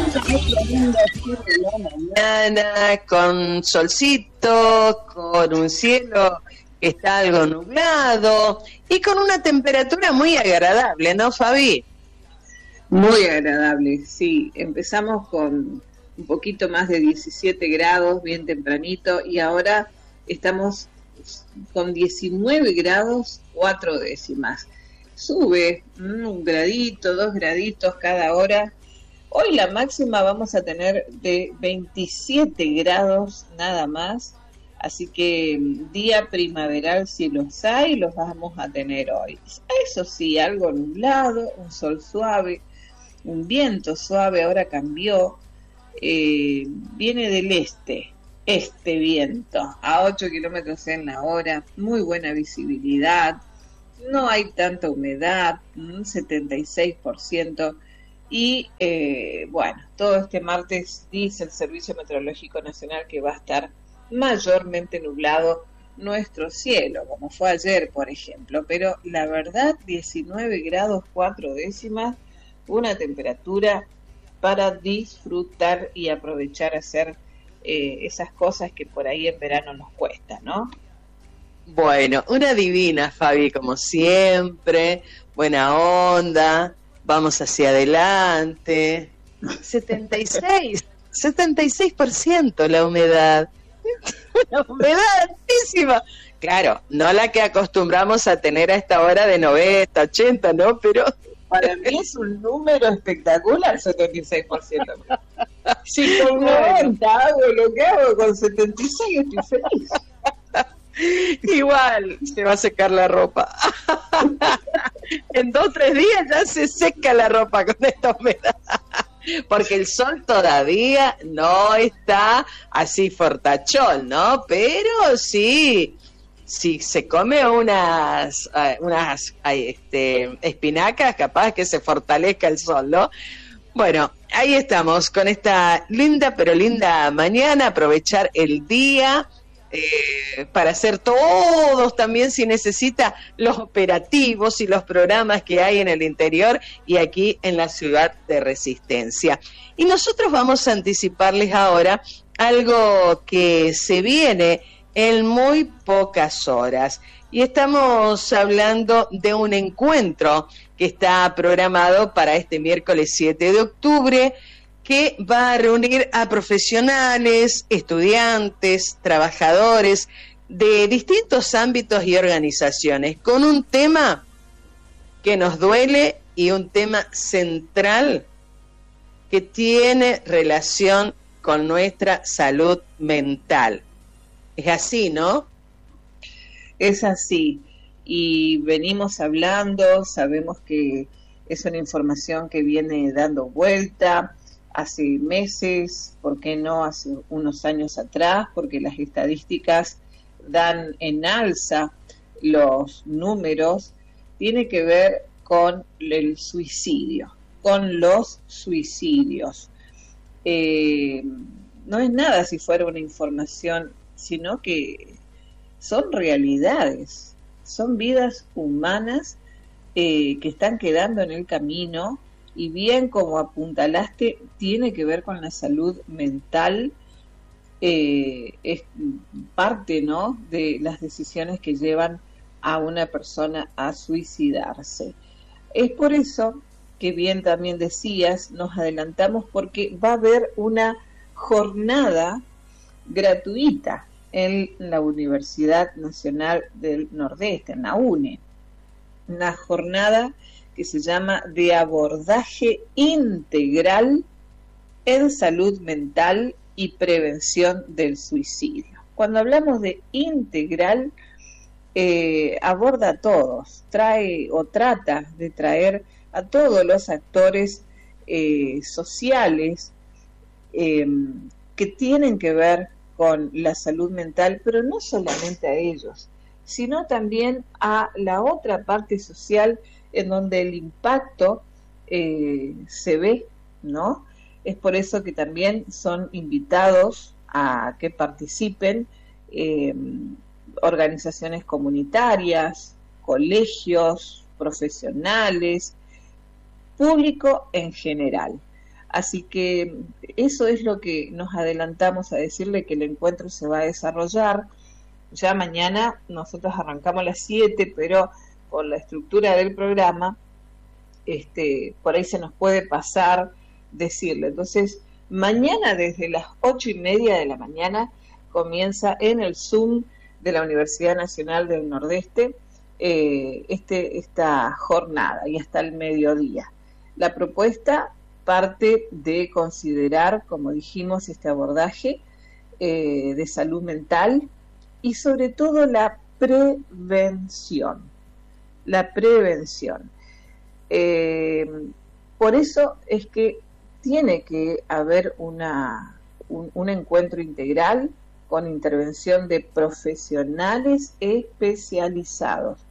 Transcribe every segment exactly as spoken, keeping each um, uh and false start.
Mañana con solcito, con un cielo que está algo nublado y con una temperatura muy agradable, ¿no, Fabi? Muy agradable, sí. Empezamos con un poquito más de diecisiete grados, bien tempranito, y ahora estamos con diecinueve grados, cuatro décimas. Sube un gradito, dos graditos cada hora. Hoy la máxima vamos a tener de veintisiete grados nada más, así que día primaveral si los hay, los vamos a tener hoy. Eso sí, algo nublado, un sol suave, un viento suave, ahora cambió, eh, viene del este, este viento, a ocho kilómetros en la hora, muy buena visibilidad, no hay tanta humedad, un setenta y seis por ciento. Y eh, bueno, todo este martes dice el Servicio Meteorológico Nacional que va a estar mayormente nublado nuestro cielo, como fue ayer, por ejemplo. Pero la verdad, diecinueve grados cuatro décimas, una temperatura para disfrutar y aprovechar a hacer eh, esas cosas que por ahí en verano nos cuesta, ¿no? Bueno, una divina, Fabi, como siempre, buena onda. Vamos hacia adelante. setenta y seis, setenta y seis por ciento la humedad. Una humedad altísima. Claro, no la que acostumbramos a tener a esta hora de noventa, ochenta, ¿no? Pero para mí es un número espectacular, setenta y seis por ciento. Si con noventa hago lo que hago, con setenta y seis estoy feliz. Igual se va a secar la ropa. En dos o tres días ya se seca la ropa con esta humedad, porque el sol todavía no está así fortachón, ¿no? Pero sí, si se come unas, unas este, espinacas, capaz que se fortalezca el sol, ¿no? Bueno, ahí estamos con esta linda, pero linda mañana, aprovechar el día. Eh, para hacer todos también, si necesita, los operativos y los programas que hay en el interior y aquí en la ciudad de Resistencia. Y nosotros vamos a anticiparles ahora algo que se viene en muy pocas horas. Y estamos hablando de un encuentro que está programado para este miércoles siete de octubre, que va a reunir a profesionales, estudiantes, trabajadores de distintos ámbitos y organizaciones, con un tema que nos duele y un tema central que tiene relación con nuestra salud mental. Es así, ¿no? Es así. Y venimos hablando, sabemos que es una información que viene dando vuelta hace meses, ¿por qué no hace unos años atrás? Porque las estadísticas dan en alza los números, tiene que ver con el suicidio, con los suicidios. Eh, no es nada si fuera una información, sino que son realidades, son vidas humanas eh, que están quedando en el camino. Y bien como apuntalaste, tiene que ver con la salud mental, eh, es parte, ¿no?, de las decisiones que llevan a una persona a suicidarse. Es por eso que bien también decías, nos adelantamos porque va a haber una jornada gratuita en la Universidad Nacional del Nordeste, en la UNE, una jornada que se llama de abordaje integral en salud mental y prevención del suicidio. Cuando hablamos de integral, eh, aborda a todos, trae o trata de traer a todos los actores eh, sociales eh, que tienen que ver con la salud mental, pero no solamente a ellos, sino también a la otra parte social en donde el impacto eh, se ve, ¿no? Es por eso que también son invitados a que participen eh, organizaciones comunitarias, colegios, profesionales, público en general. Así que eso es lo que nos adelantamos a decirle, que el encuentro se va a desarrollar. Ya mañana nosotros arrancamos a las siete, pero por la estructura del programa, este, por ahí se nos puede pasar decirle. Entonces, mañana desde las ocho y media de la mañana comienza en el Zoom de la Universidad Nacional del Nordeste eh, este, esta jornada, y hasta el mediodía. La propuesta parte de considerar, como dijimos, este abordaje eh, de salud mental y sobre todo la prevención. La prevención. Eh, por eso es que tiene que haber una, un, un encuentro integral con intervención de profesionales especializados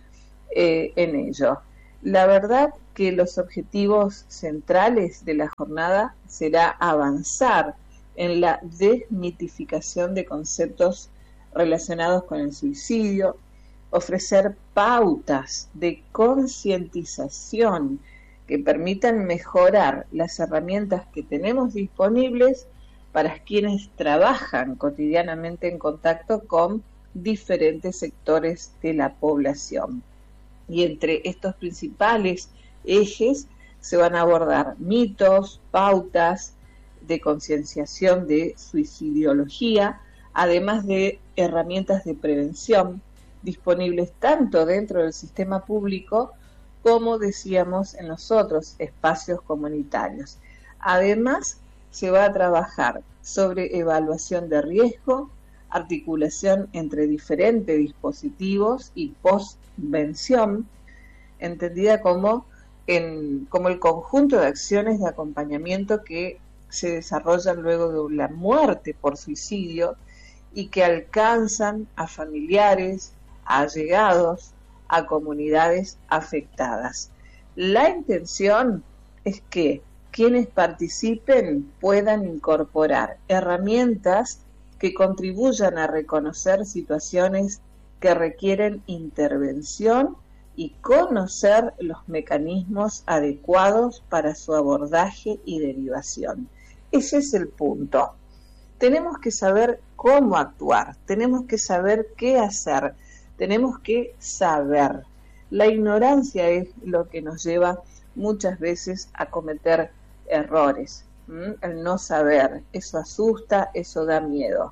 eh, en ello. La verdad que los objetivos centrales de la jornada será avanzar en la desmitificación de conceptos relacionados con el suicidio, ofrecer pautas de concientización que permitan mejorar las herramientas que tenemos disponibles para quienes trabajan cotidianamente en contacto con diferentes sectores de la población. Y entre estos principales ejes se van a abordar mitos, pautas de concienciación de suicidología, además de herramientas de prevención disponibles tanto dentro del sistema público como, decíamos, en los otros espacios comunitarios. Además, se va a trabajar sobre evaluación de riesgo, articulación entre diferentes dispositivos y postvención, entendida como, en, como el conjunto de acciones de acompañamiento que se desarrollan luego de la muerte por suicidio y que alcanzan a familiares, a allegados, a comunidades afectadas. La intención es que quienes participen puedan incorporar herramientas que contribuyan a reconocer situaciones que requieren intervención y conocer los mecanismos adecuados para su abordaje y derivación. Ese es el punto. Tenemos que saber cómo actuar, tenemos que saber qué hacer, tenemos que saber. La ignorancia es lo que nos lleva muchas veces a cometer errores. ¿Mm? El no saber, eso asusta, eso da miedo.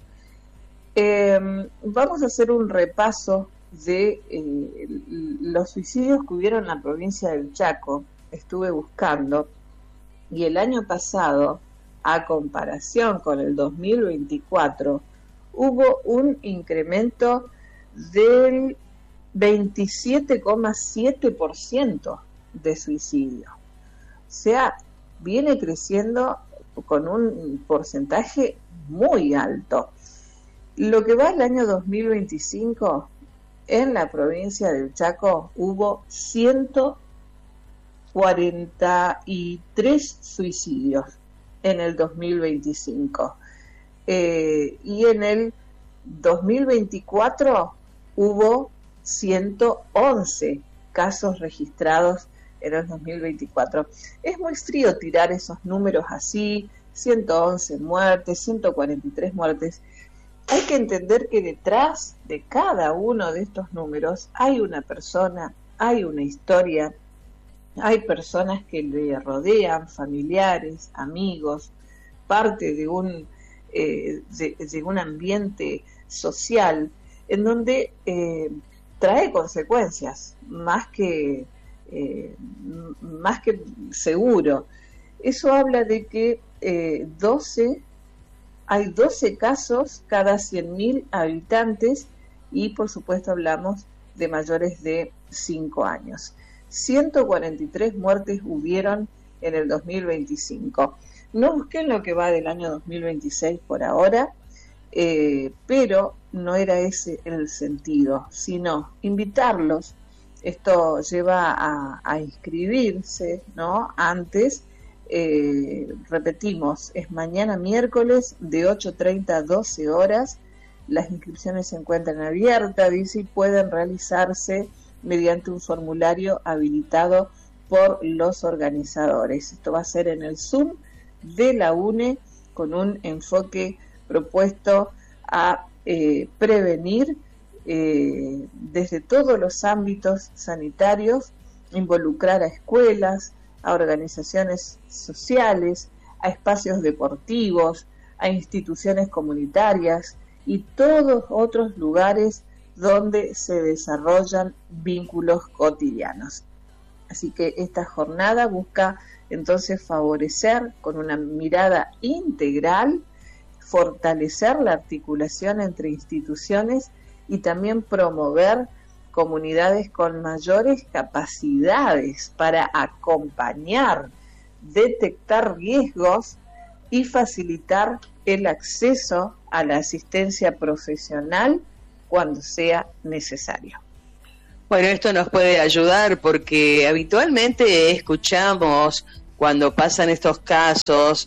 Eh, vamos a hacer un repaso de eh, los suicidios que hubieron en la provincia del Chaco. Estuve buscando, y el año pasado, a comparación con el dos mil veinticuatro, hubo un incremento del veintisiete coma siete por ciento de suicidio. O sea, viene creciendo con un porcentaje muy alto. Lo que va el año dos mil veinticinco, en la provincia del Chaco hubo ciento cuarenta y tres suicidios en el dos mil veinticinco. Eh, y en el dos mil veinticuatro hubo ciento once casos registrados en el dos mil veinticuatro. Es muy frío tirar esos números así, ciento once muertes, ciento cuarenta y tres muertes. Hay que entender que detrás de cada uno de estos números hay una persona, hay una historia, hay personas que le rodean, familiares, amigos, parte de un, eh, de, de un ambiente social en donde eh, trae consecuencias, más que, eh, más que seguro. Eso habla de que eh, doce hay doce casos cada cien mil habitantes y, por supuesto, hablamos de mayores de cinco años. ciento cuarenta y tres muertes hubieron en el dos mil veinticinco. No busqué lo que va del año dos mil veintiséis por ahora, eh, pero no era ese el sentido, sino invitarlos. Esto lleva a, a inscribirse, ¿no? Antes. Eh, repetimos, es mañana miércoles de ocho treinta a doce horas. Las inscripciones se encuentran abiertas, dice, y pueden realizarse mediante un formulario habilitado por los organizadores. Esto va a ser en el Zoom de la UNE con un enfoque propuesto a eh, prevenir eh, desde todos los ámbitos sanitarios, involucrar a escuelas, a organizaciones sociales, a espacios deportivos, a instituciones comunitarias y todos otros lugares donde se desarrollan vínculos cotidianos. Así que esta jornada busca entonces favorecer con una mirada integral, fortalecer la articulación entre instituciones y también promover comunidades con mayores capacidades para acompañar, detectar riesgos y facilitar el acceso a la asistencia profesional cuando sea necesario. Bueno, esto nos puede ayudar porque habitualmente escuchamos cuando pasan estos casos.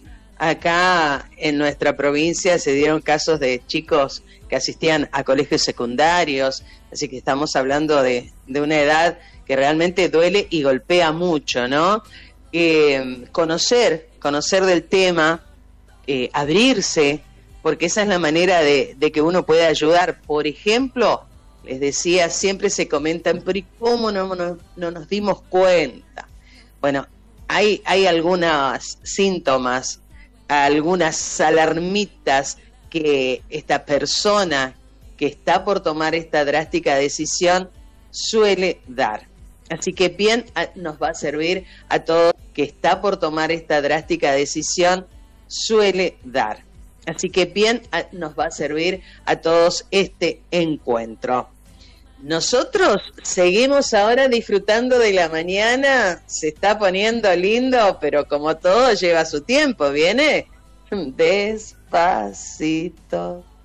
Acá en nuestra provincia se dieron casos de chicos que asistían a colegios secundarios, así que estamos hablando de, de una edad que realmente duele y golpea mucho, ¿no? Eh, conocer, conocer del tema, eh, abrirse, porque esa es la manera de, de que uno puede ayudar. Por ejemplo, les decía, siempre se comentan, pero ¿y cómo no, no, no nos dimos cuenta? Bueno, hay, hay algunos síntomas, algunas alarmitas que esta persona que está por tomar esta drástica decisión suele dar. Así que bien nos va a servir a todos que está por tomar esta drástica decisión suele dar. Así que bien nos va a servir a todos este encuentro. Nosotros seguimos ahora disfrutando de la mañana, se está poniendo lindo, pero como todo lleva su tiempo, ¿viene? Despacito.